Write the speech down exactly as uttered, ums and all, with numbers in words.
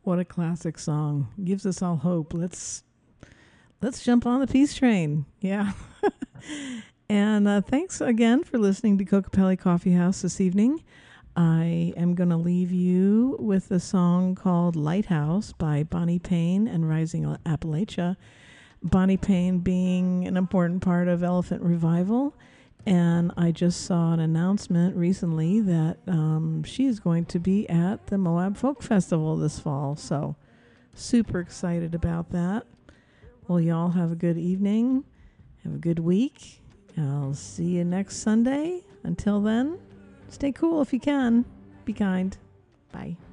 What a classic song. Gives us all hope. Let's let's jump on the peace train. Yeah. And uh, thanks again for listening to Cocopelli Coffee House this evening. I am going to leave you with a song called Lighthouse by Bonnie Payne and Rising Appalachia. Bonnie Payne being an important part of Elephant Revival. And I just saw an announcement recently that um, she is going to be at the Moab Folk Festival this fall. So super excited about that. Well, y'all have a good evening. Have a good week. I'll see you next Sunday. Until then, stay cool if you can. Be kind. Bye.